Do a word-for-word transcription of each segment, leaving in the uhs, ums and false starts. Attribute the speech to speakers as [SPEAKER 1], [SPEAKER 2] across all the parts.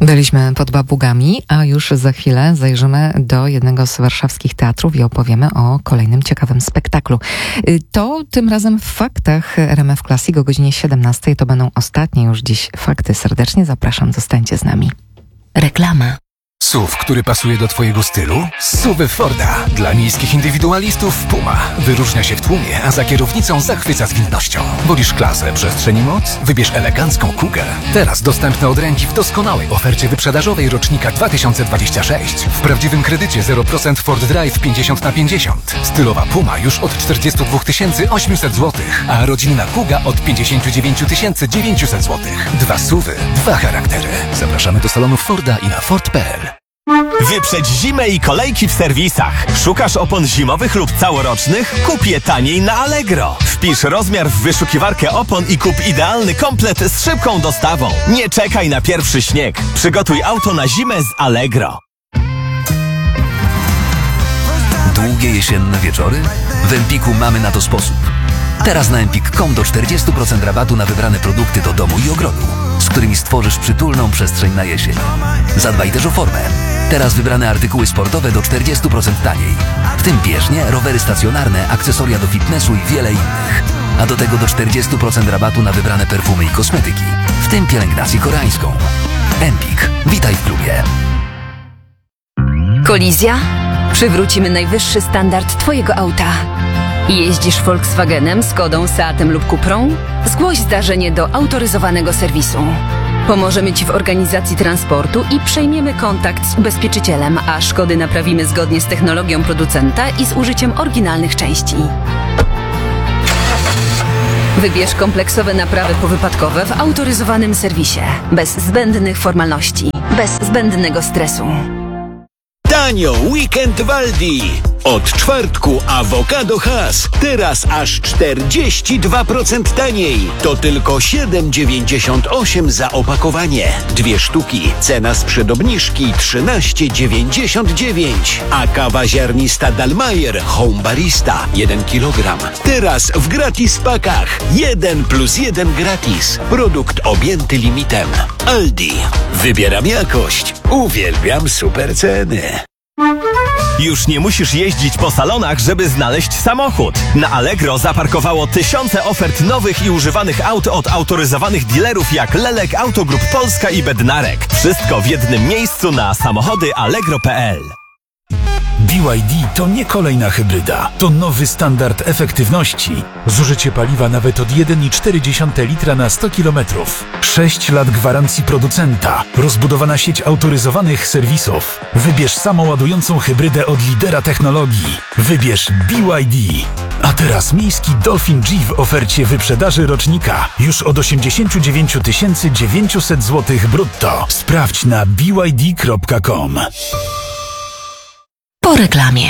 [SPEAKER 1] Byliśmy pod Babugami, a już za chwilę zajrzymy do jednego z warszawskich teatrów i opowiemy o kolejnym ciekawym spektaklu. To tym razem w faktach R M F Classic o godzinie siedemnastej. To będą ostatnie już dziś fakty. Serdecznie zapraszam, zostańcie z nami.
[SPEAKER 2] Reklama.
[SPEAKER 3] S U V, który pasuje do Twojego stylu? S U V Forda. Dla miejskich indywidualistów Puma. Wyróżnia się w tłumie, a za kierownicą zachwyca zwinnością. Wolisz klasę, przestrzeń i moc? Wybierz elegancką Kugę. Teraz dostępne od ręki w doskonałej ofercie wyprzedażowej rocznika dwa tysiące dwudziestego szóstego. W prawdziwym kredycie zero procent Ford Drive pięćdziesiąt na pięćdziesiąt. Stylowa Puma już od czterdzieści dwa tysiące osiemset złotych, a rodzinna Kuga od pięćdziesiąt dziewięć tysięcy dziewięćset złotych. Dwa S U V-y, dwa charaktery. Zapraszamy do salonów Forda i na Ford kropka p l.
[SPEAKER 4] Wyprzedź zimę i kolejki w serwisach. Szukasz opon zimowych lub całorocznych? Kup je taniej na Allegro. Wpisz rozmiar w wyszukiwarkę opon i kup idealny komplet z szybką dostawą. Nie czekaj na pierwszy śnieg. Przygotuj auto na zimę z Allegro.
[SPEAKER 5] Długie jesienne wieczory? W Empiku mamy na to sposób. Teraz na empik kropka com do czterdzieści procent rabatu na wybrane produkty do domu i ogrodu, z którymi stworzysz przytulną przestrzeń na jesień. Zadbaj też o formę. Teraz wybrane artykuły sportowe do czterdzieści procent taniej. W tym bieżnie, rowery stacjonarne, akcesoria do fitnessu i wiele innych. A do tego do czterdzieści procent rabatu na wybrane perfumy i kosmetyki, w tym pielęgnację koreańską. Empik. Witaj w klubie.
[SPEAKER 2] Kolizja? Przywrócimy najwyższy standard Twojego auta. Jeździsz Volkswagenem, Skodą, Seatem lub Cuprą? Zgłoś zdarzenie do autoryzowanego serwisu. Pomożemy Ci w organizacji transportu i przejmiemy kontakt z ubezpieczycielem, a szkody naprawimy zgodnie z technologią producenta i z użyciem oryginalnych części. Wybierz kompleksowe naprawy powypadkowe w autoryzowanym serwisie. Bez zbędnych formalności, bez zbędnego stresu.
[SPEAKER 6] Tanio weekend w Aldi. Od czwartku awokado Hass. Teraz aż czterdzieści dwa procent taniej. To tylko siedem dziewięćdziesiąt osiem za opakowanie. Dwie sztuki. Cena sprzed obniżki trzynaście dziewięćdziesiąt dziewięć. A kawa ziarnista Dalmayer Home Barista jeden kilogram. Teraz w gratis pakach. jeden plus jeden gratis. Produkt objęty limitem. Aldi. Wybieram jakość. Uwielbiam super ceny.
[SPEAKER 4] Już nie musisz jeździć po salonach, żeby znaleźć samochód. Na Allegro zaparkowało tysiące ofert nowych i używanych aut od autoryzowanych dealerów jak Lelek, Autogroup Polska i Bednarek. Wszystko w jednym miejscu na samochody allegro kropka p l.
[SPEAKER 7] B Y D to nie kolejna hybryda, to nowy standard efektywności. Zużycie paliwa nawet od jeden i cztery dziesiąte litra na sto kilometrów. sześć lat gwarancji producenta. Rozbudowana sieć autoryzowanych serwisów. Wybierz samoładującą hybrydę od lidera technologii. Wybierz B Y D. A teraz miejski Dolphin G w ofercie wyprzedaży rocznika. Już od osiemdziesiąt dziewięć tysięcy dziewięćset złotych brutto. Sprawdź na b y d kropka com.
[SPEAKER 2] Po reklamie.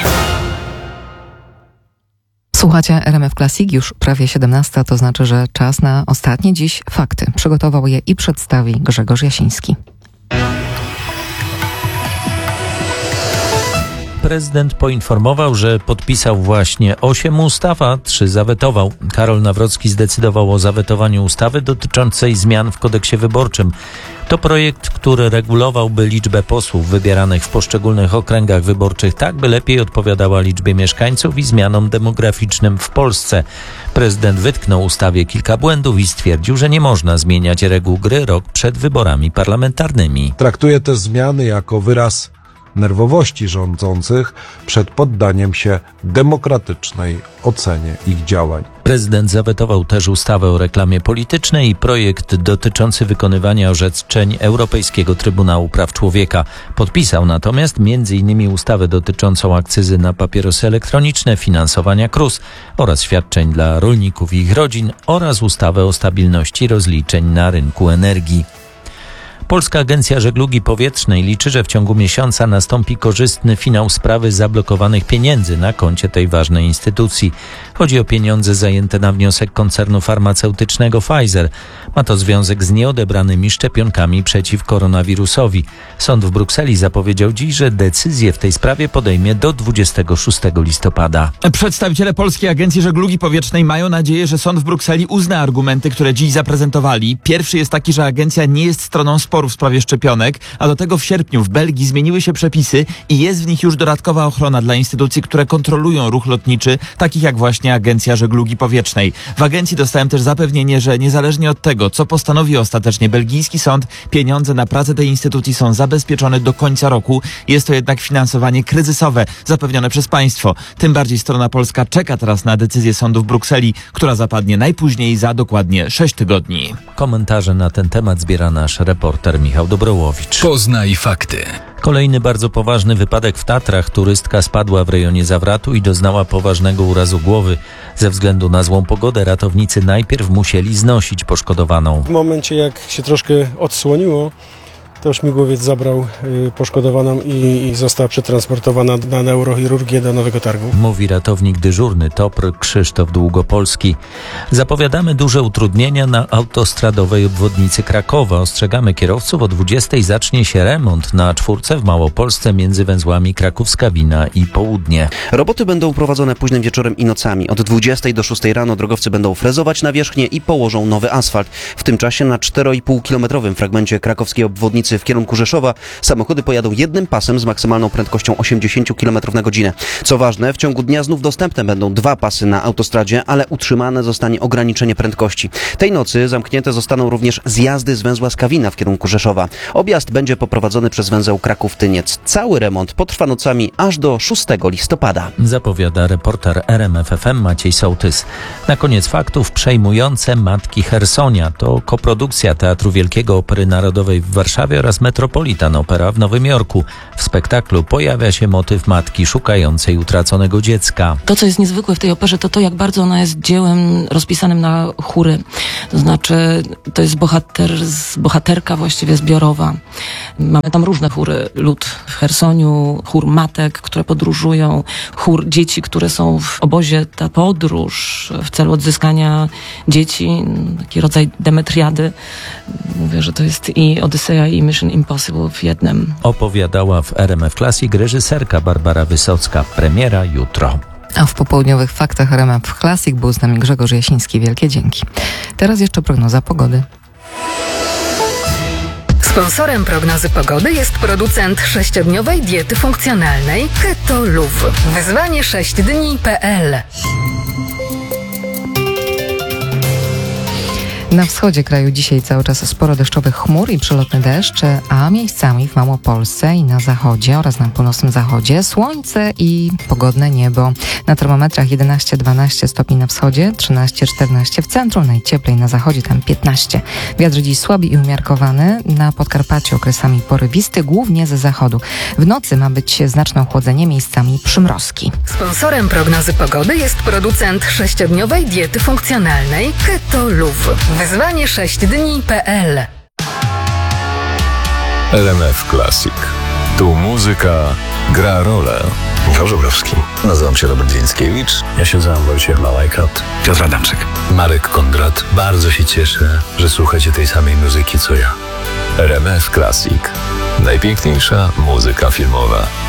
[SPEAKER 1] Słuchacie R M F Classic, już prawie siedemnasta, to znaczy, że czas na ostatnie dziś fakty. Przygotował je i przedstawi Grzegorz Jasiński.
[SPEAKER 8] Prezydent poinformował, że podpisał właśnie osiem ustaw, a trzy zawetował. Karol Nawrocki zdecydował o zawetowaniu ustawy dotyczącej zmian w kodeksie wyborczym. To projekt, który regulowałby liczbę posłów wybieranych w poszczególnych okręgach wyborczych tak, by lepiej odpowiadała liczbie mieszkańców i zmianom demograficznym w Polsce. Prezydent wytknął ustawie kilka błędów i stwierdził, że nie można zmieniać reguł gry rok przed wyborami parlamentarnymi.
[SPEAKER 9] Traktuję te zmiany jako wyraz nerwowości rządzących przed poddaniem się demokratycznej ocenie ich działań.
[SPEAKER 8] Prezydent zawetował też ustawę o reklamie politycznej i projekt dotyczący wykonywania orzeczeń Europejskiego Trybunału Praw Człowieka. Podpisał natomiast między innymi ustawę dotyczącą akcyzy na papierosy elektroniczne, finansowania K R U S oraz świadczeń dla rolników i ich rodzin oraz ustawę o stabilności rozliczeń na rynku energii. Polska Agencja Żeglugi Powietrznej liczy, że w ciągu miesiąca nastąpi korzystny finał sprawy zablokowanych pieniędzy na koncie tej ważnej instytucji. Chodzi o pieniądze zajęte na wniosek koncernu farmaceutycznego Pfizer. Ma to związek z nieodebranymi szczepionkami przeciw koronawirusowi. Sąd w Brukseli zapowiedział dziś, że decyzję w tej sprawie podejmie do dwudziestego szóstego listopada.
[SPEAKER 10] Przedstawiciele Polskiej Agencji Żeglugi Powietrznej mają nadzieję, że sąd w Brukseli uzna argumenty, które dziś zaprezentowali. Pierwszy jest taki, że agencja nie jest stroną sporu sporu w sprawie szczepionek, a do tego w sierpniu w Belgii zmieniły się przepisy i jest w nich już dodatkowa ochrona dla instytucji, które kontrolują ruch lotniczy, takich jak właśnie Agencja Żeglugi Powietrznej. W agencji dostałem też zapewnienie, że niezależnie od tego, co postanowi ostatecznie belgijski sąd, pieniądze na pracę tej instytucji są zabezpieczone do końca roku. Jest to jednak finansowanie kryzysowe, zapewnione przez państwo. Tym bardziej strona polska czeka teraz na decyzję sądu w Brukseli, która zapadnie najpóźniej za dokładnie sześć tygodni.
[SPEAKER 8] Komentarze na ten temat zbiera nasz reporter Michał Dobrołowicz.
[SPEAKER 3] Poznaj fakty.
[SPEAKER 8] Kolejny bardzo poważny wypadek w Tatrach. Turystka spadła w rejonie Zawratu i doznała poważnego urazu głowy. Ze względu na złą pogodę ratownicy najpierw musieli znosić poszkodowaną.
[SPEAKER 11] W momencie, jak się troszkę odsłoniło, to śmigłowiec zabrał y, poszkodowaną i, i została przetransportowana na neurochirurgię do Nowego Targu.
[SPEAKER 8] Mówi ratownik dyżurny T O P R Krzysztof Długopolski. Zapowiadamy duże utrudnienia na autostradowej obwodnicy Krakowa. Ostrzegamy kierowców, o dwudziestej zacznie się remont na czwórce w Małopolsce między węzłami Krakowska Wina i Południe.
[SPEAKER 12] Roboty będą prowadzone późnym wieczorem i nocami. Od dwudziestej do szóstej rano drogowcy będą frezować nawierzchnię i położą nowy asfalt. W tym czasie na cztery i pół kilometrowym fragmencie krakowskiej obwodnicy w kierunku Rzeszowa samochody pojadą jednym pasem z maksymalną prędkością osiemdziesiąt kilometrów na godzinę. Co ważne, w ciągu dnia znów dostępne będą dwa pasy na autostradzie, ale utrzymane zostanie ograniczenie prędkości. Tej nocy zamknięte zostaną również zjazdy z węzła Skawina w kierunku Rzeszowa. Objazd będzie poprowadzony przez węzeł Kraków-Tyniec. Cały remont potrwa nocami aż do szóstego listopada.
[SPEAKER 8] Zapowiada reporter R M F F M Maciej Sołtys. Na koniec faktów przejmujące Matki Chersonia. To koprodukcja Teatru Wielkiego Opery Narodowej w Warszawie oraz Metropolitan Opera w Nowym Jorku. W spektaklu pojawia się motyw matki szukającej utraconego dziecka.
[SPEAKER 13] To, co jest niezwykłe w tej operze, to to, jak bardzo ona jest dziełem rozpisanym na chóry. To znaczy, to jest bohater, bohaterka właściwie zbiorowa. Mamy tam różne chóry. Lud w Chersoniu, chór matek, które podróżują, chór dzieci, które są w obozie. Ta podróż w celu odzyskania dzieci, taki rodzaj Demetriady. Mówię, że to jest i Odyseja, i Mission Impossible w jednym.
[SPEAKER 8] Opowiadała w R M F Classic reżyserka Barbara Wysocka. Premiera jutro.
[SPEAKER 1] A w popołudniowych faktach R M F Classic był z nami Grzegorz Jasiński. Wielkie dzięki. Teraz jeszcze prognoza pogody.
[SPEAKER 2] Sponsorem prognozy pogody jest producent sześciodniowej diety funkcjonalnej Keto Luv. Wyzwanie sześć dni kropka p l.
[SPEAKER 1] Na wschodzie kraju dzisiaj cały czas sporo deszczowych chmur i przelotny deszcz, a miejscami w Małopolsce i na zachodzie oraz na północnym zachodzie słońce i pogodne niebo. Na termometrach jedenaście dwanaście stopni na wschodzie, trzynaście czternaście w centrum, najcieplej na zachodzie, tam piętnaście. Wiatr dziś słaby i umiarkowany, na Podkarpaciu okresami porywisty, głównie ze zachodu. W nocy ma być znaczne ochłodzenie, miejscami przymrozki.
[SPEAKER 2] Sponsorem prognozy pogody jest producent sześciodniowej diety funkcjonalnej Keto Luv. Wyzwanie sześć dni kropka p l.
[SPEAKER 14] R M F Classic. Tu muzyka gra rolę.
[SPEAKER 15] Michał Żubrowski. Nazywam się Robert Więckiewicz.
[SPEAKER 16] Ja się nazywam Wojciech Małajkat.
[SPEAKER 15] Piotr Adamczyk.
[SPEAKER 16] Marek Kondrat. Bardzo się cieszę, że słuchacie tej samej muzyki co ja.
[SPEAKER 14] R M F Classic. Najpiękniejsza muzyka filmowa.